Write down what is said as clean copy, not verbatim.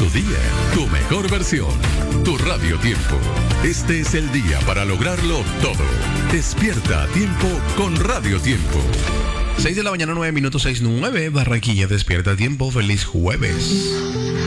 tu día, tu mejor versión, tu Radio Tiempo. Este es el día para lograrlo todo. Despierta a tiempo con Radio Tiempo. 6 de la mañana, 9 minutos, 6:09. Barranquilla, despierta a tiempo. Feliz jueves.